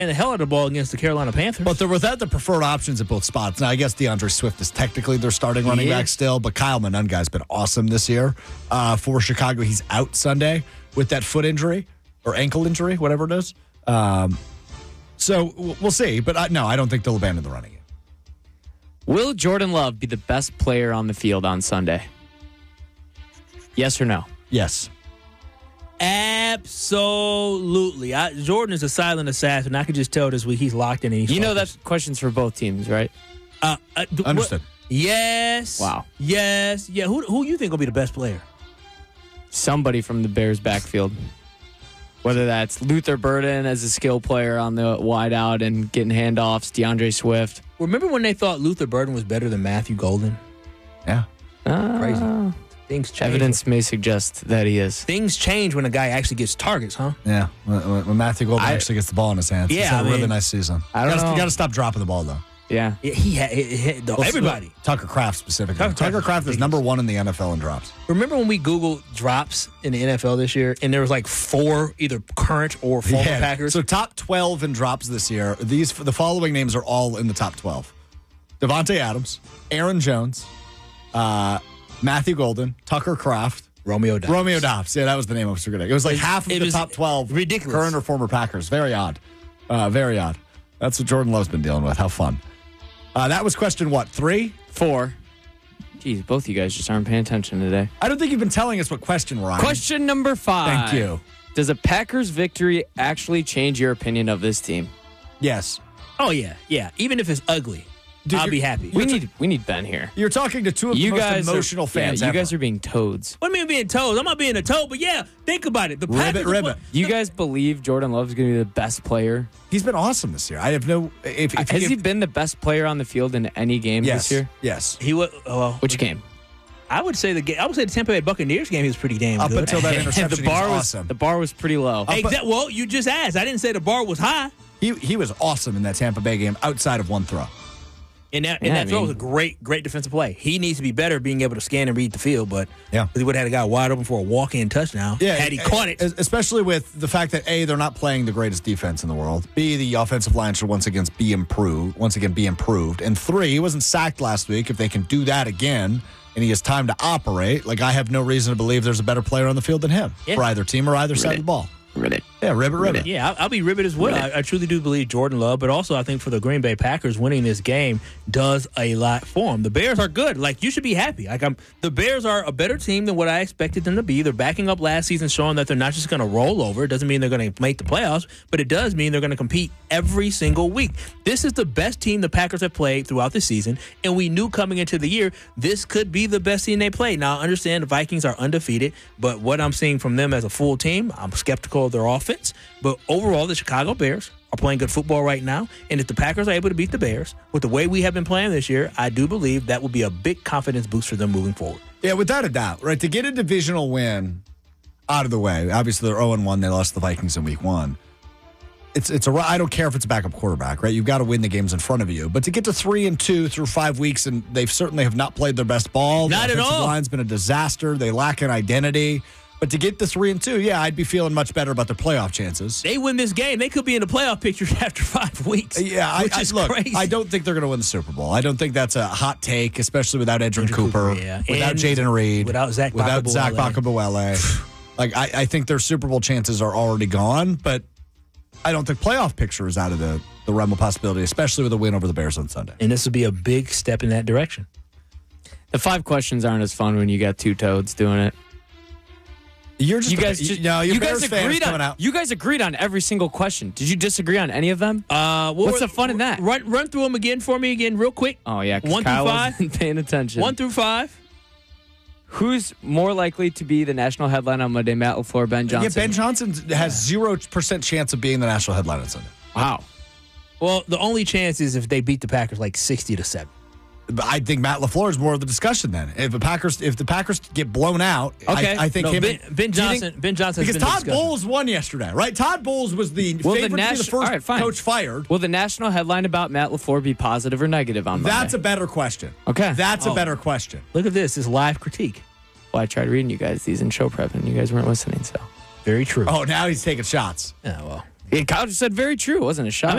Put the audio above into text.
And the hell out of the ball against the Carolina Panthers. But they're without the preferred options at both spots. Now, I guess DeAndre Swift is technically their starting running back still, but Kyle Monungai's been awesome this year for Chicago. He's out Sunday with that foot injury or ankle injury, whatever it is. So we'll see. But no, I don't think they'll abandon the running game. Will Jordan Love be the best player on the field on Sunday? Yes or no? Yes. Absolutely. Jordan is a silent assassin. I could just tell this week he's locked in. And he's that question's for both teams, right? Understood. Yes. Wow. Yes. Yeah. Who you think will be the best player? Somebody from the Bears backfield. Whether that's Luther Burden as a skill player on the wideout and getting handoffs, DeAndre Swift. Remember when they thought Luther Burden was better than Matthew Golden? Yeah. Crazy. Things change. Evidence may suggest that he is. Things change when a guy actually gets targets, huh? Yeah. When Matthew Golden actually gets the ball in his hands. Yeah, It's had a really nice season. I don't know. You got to stop dropping the ball, though. Yeah. He had everybody. Tucker Kraft specifically. Tucker Kraft is number one in the NFL in drops. Remember when we Googled drops in the NFL this year, and there was like 4 either current or former Packers? So top 12 in drops this year. The following names are all in the top 12. Devontae Adams, Aaron Jones, Matthew Golden, Tucker Kraft, Romeo Doubs. Yeah, that was the name I was forgetting. It was like half of the top 12 ridiculous. Current or former Packers. Very odd. Very odd. That's what Jordan Love's been dealing with. How fun. That was question, what, 3? 4. Jeez, both of you guys just aren't paying attention today. I don't think you've been telling us what question we're on. Question number 5. Thank you. Does a Packers victory actually change your opinion of this team? Yes. Oh, yeah. Yeah. Even if it's ugly, I'll be happy. We need Ben here. You're talking to two of the most emotional fans ever. You guys are being toads. What do you mean being toads? I'm not being a toad, but yeah, think about it. The Packers ribbit. You guys believe Jordan Love is going to be the best player? He's been awesome this year. I have no... Has he been the best player on the field in any game this year? Yes. He was... Which game? I would say the Tampa Bay Buccaneers game. He was pretty damn good. Up until that interception, the bar he was was awesome. The bar was pretty low. Well, you just asked. I didn't say the bar was high. He was awesome in that Tampa Bay game outside of one throw. And that throw was a great defensive play. He needs to be better being able to scan and read the field, but he would have had a guy wide open for a walk-in touchdown had he caught it. Especially with the fact that, A, they're not playing the greatest defense in the world. B, the offensive line should once again be improved. And 3, he wasn't sacked last week. If they can do that again and he has time to operate, I have no reason to believe there's a better player on the field than him for either team or either side of the ball. Ribbit. Yeah, ribbit. Yeah, I'll be ribbit as well. I truly do believe Jordan Love, but also I think for the Green Bay Packers, winning this game does a lot for them. The Bears are good. You should be happy. The Bears are a better team than what I expected them to be. They're backing up last season, showing that they're not just going to roll over. It doesn't mean they're going to make the playoffs, but it does mean they're going to compete every single week. This is the best team the Packers have played throughout the season, and we knew coming into the year this could be the best team they played. Now, I understand the Vikings are undefeated, but what I'm seeing from them as a full team, I'm skeptical of their offense. But overall, the Chicago Bears are playing good football right now. And if the Packers are able to beat the Bears with the way we have been playing this year, I do believe that will be a big confidence boost for them moving forward. Yeah, without a doubt. Right, to get a divisional win out of the way, obviously they're 0-1. They lost to the Vikings in week 1. I don't care if it's a backup quarterback, right? You've got to win the games in front of you. But to get to 3-2 through 5 weeks, and they certainly have not played their best ball. Not at all. The line's been a disaster. They lack an identity. But to get the 3-2, I'd be feeling much better about their playoff chances. They win this game, they could be in the playoff picture after 5 weeks. Yeah, which is crazy. I don't think they're going to win the Super Bowl. I don't think that's a hot take, especially without Edgerrin Cooper, without Jaden Reed, without Zach Bakabuele. I think their Super Bowl chances are already gone, but I don't think playoff picture is out of the realm of possibility, especially with a win over the Bears on Sunday. And this would be a big step in that direction. The 5 questions aren't as fun when you got 2 toads doing it. You guys agreed on every single question. Did you disagree on any of them? What's the fun in that? Run through them again for me real quick. Oh yeah, 1 Kyle through 5. wasn't paying attention. 1 through 5. Who's more likely to be the national headline on Monday? Matt LaFleur, Ben Johnson. Yeah, Ben Johnson has 0% chance of being the national headline on Sunday. Wow. Well, the only chance is if they beat the Packers 60-7. I think Matt LaFleur is more of the discussion then. If the Packers get blown out, okay. I think Ben Johnson. Because Todd Bowles won yesterday, right? Todd Bowles was the favorite to be the first coach fired. Will the national headline about Matt LaFleur be positive or negative on Monday? That's a better question. Okay. That's a better question. Look at this live critique. Well, I tried reading you guys these in show prep, and you guys weren't listening, so. Very true. Oh, now he's taking shots. Yeah, well. Kyle just said very true. It wasn't a shot.